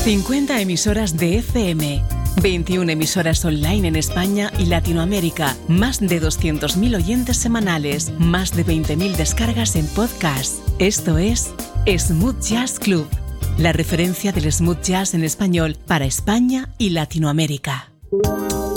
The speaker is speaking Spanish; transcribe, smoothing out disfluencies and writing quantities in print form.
50 emisoras de FM, 21 emisoras online en España y Latinoamérica, más de 200.000 oyentes semanales, más de 20.000 descargas en podcast. Esto es Smooth Jazz Club, la referencia del smooth jazz en español para España y Latinoamérica.